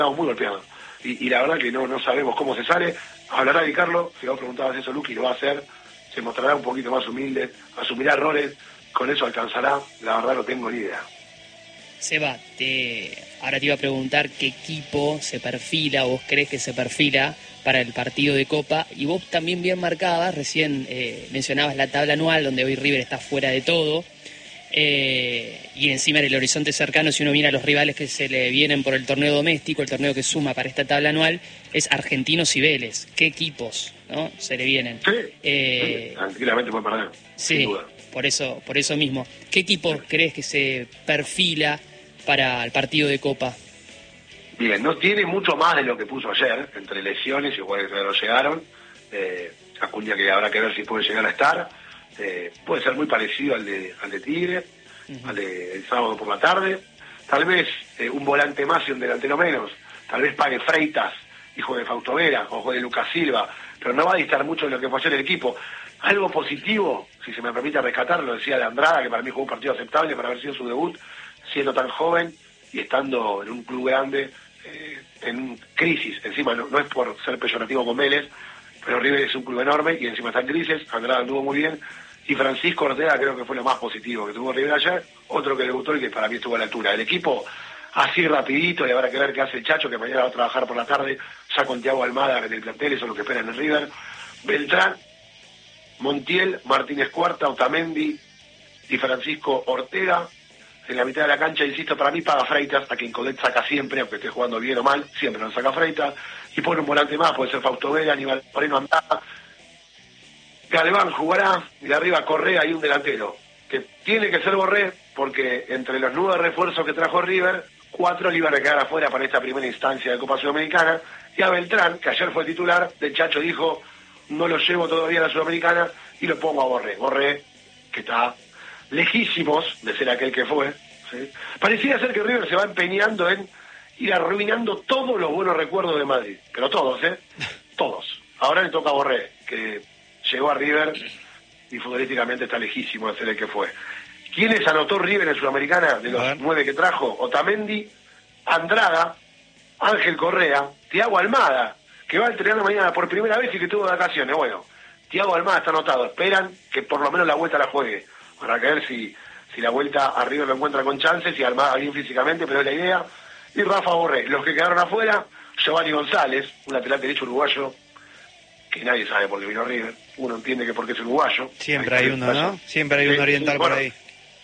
estamos muy golpeados. Y la verdad que no sabemos cómo se sale. Hablará Di Carlo, si vos preguntabas eso, Luqui lo va a hacer, se mostrará un poquito más humilde, asumirá errores, con eso alcanzará, la verdad no tengo ni idea. Seba, ahora te iba a preguntar qué equipo se perfila, o vos crees que se perfila para el partido de Copa, y vos también bien marcabas, recién mencionabas la tabla anual, donde hoy River está fuera de todo, y encima en el horizonte cercano, si uno mira los rivales que se le vienen por el torneo doméstico, el torneo que suma para esta tabla anual, es Argentinos y Vélez. ¿Qué equipos, no, se le vienen? Sí, tranquilamente puede perder. Sí, por eso mismo. ¿Qué equipo crees que se perfila para el partido de Copa? Bien, no tiene mucho más de lo que puso ayer, entre lesiones y jugadores que no llegaron. Acuña, que habrá que ver si puede llegar a estar. Puede ser muy parecido al de Tigre, al del sábado por la tarde. Tal vez un volante más y un delantero menos. Tal vez pague Freitas y juegue Fausto Vera o juegue Lucas Silva, pero no va a distar mucho de lo que fue ayer el equipo. Algo positivo, si se me permite rescatar, lo decía de Andrada, que para mí jugó un partido aceptable para haber sido su debut, siendo tan joven y estando en un club grande, en crisis. Encima no es por ser peyorativo con Vélez, pero River es un club enorme y encima está en crisis. Andrada anduvo muy bien, y Francisco Ortega creo que fue lo más positivo que tuvo River ayer, otro que le gustó y que para mí estuvo a la altura. El equipo así rapidito, y habrá que ver qué hace el Chacho, que mañana va a trabajar por la tarde, ya con Thiago Almada en el plantel, eso es lo que esperan en el River. Beltrán, Montiel, Martínez Cuarta, Otamendi y Francisco Ortega. En la mitad de la cancha, insisto, para mí paga Freitas, a quien Codet saca siempre, aunque esté jugando bien o mal, siempre lo saca Freitas, y pone un volante más, puede ser Fausto Vera, Aníbal Moreno Andrada. Galván jugará, y de arriba Correa y un delantero, que tiene que ser Borré, porque entre los 9 refuerzos que trajo River, 4 le iban a quedar afuera para esta primera instancia de Copa Sudamericana, y a Beltrán, que ayer fue titular, del Chacho dijo, no lo llevo todavía a la Sudamericana, y lo pongo a Borré, que está lejísimos de ser aquel que fue, ¿sí? Parecía ser que River se va empeñando en ir arruinando todos los buenos recuerdos de Madrid, pero todos, todos. Ahora le toca a Borré, que llegó a River y futbolísticamente está lejísimo de ser el que fue. ¿Quiénes anotó River en Sudamericana de los 9 que trajo? Otamendi, Andrada, Ángel Correa, Thiago Almada, que va a entrenar mañana por primera vez y que tuvo vacaciones. Bueno, Thiago Almada está anotado, esperan que por lo menos la vuelta la juegue. Para ver si la vuelta a River lo encuentra con chances, y Almada bien físicamente, pero es la idea. Y Rafa Borré. Los que quedaron afuera, Giovanni González, un lateral derecho uruguayo, que nadie sabe por qué vino a River. Uno entiende que porque es uruguayo. Siempre hay uno, ¿no? Siempre hay un oriental por ahí.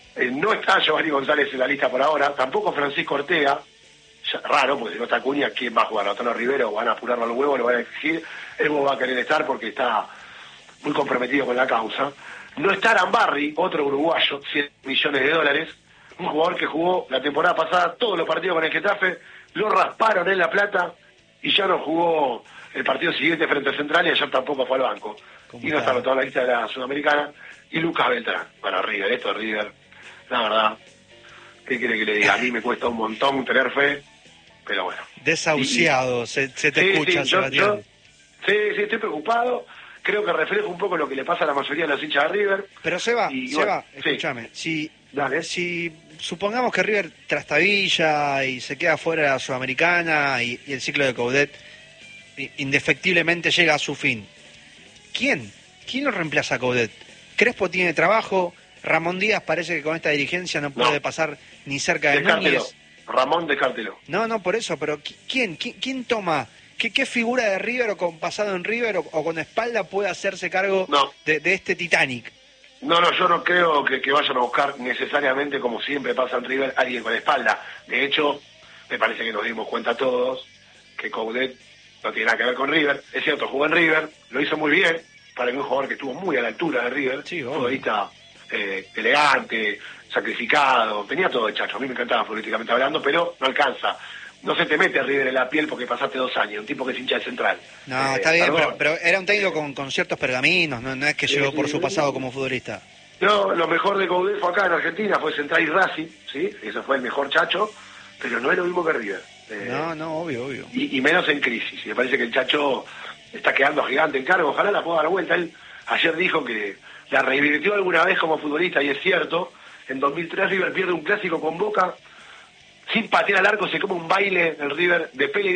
No está Giovanni González en la lista por ahora, tampoco Francisco Ortega. Raro, porque si no está Acuña, ¿quién va a jugar? ¿Otano Rivero? ¿Van a apurarlo al huevo? ¿Lo van a exigir? Él va a querer estar porque está muy comprometido con la causa. No está Arambarri, otro uruguayo, $100 millones, un jugador que jugó la temporada pasada todos los partidos con el Getafe, lo rasparon en La Plata y ya no jugó el partido siguiente frente a Central, y ayer tampoco fue al banco. Y no está anotado en la lista de la Sudamericana. Y Lucas Beltrán, para River, esto de River, la verdad, ¿qué quiere que le diga? A mí me cuesta un montón tener fe, pero bueno. Desahuciado, se te escucha, Sebastián. Sí, estoy preocupado. Creo que refleja un poco lo que le pasa a la mayoría de los hinchas de River. Pero Seba, escúchame, si supongamos que River trastabilla y se queda fuera de la Sudamericana y el ciclo de Coudet indefectiblemente llega a su fin, ¿quién lo reemplaza a Coudet? Crespo tiene trabajo, Ramón Díaz parece que con esta dirigencia no puede pasar ni cerca de Núñez. Ramón, descártelo. No, por eso, pero ¿quién toma? ¿Qué figura de River o con pasado en River o con espalda puede hacerse cargo de este Titanic? No, yo no creo que vayan a buscar necesariamente, como siempre pasa en River, alguien con espalda. De hecho, me parece que nos dimos cuenta todos que Coudet no tiene nada que ver con River. Es cierto, jugó en River, lo hizo muy bien, para un jugador que estuvo muy a la altura de River, futbolista elegante, sacrificado, tenía todo el Chacho. A mí me encantaba políticamente hablando, pero no alcanza. No se te mete a River en la piel porque pasaste 2 años, un tipo que es hincha de Central. No, está bien, pero era un técnico con ciertos pergaminos, no es que llegó por su pasado como futbolista. No, lo mejor de Coudet fue acá en Argentina, fue Central y Racing, ¿sí? Eso fue el mejor Chacho, pero no es lo mismo que River. No, obvio. Y menos en crisis. Y me parece que el Chacho está quedando gigante en cargo, ojalá la pueda dar vuelta. Él ayer dijo que la revirtió alguna vez como futbolista, y es cierto. En 2003 River pierde un clásico con Boca, sin patear al arco, se come un baile el River de Pele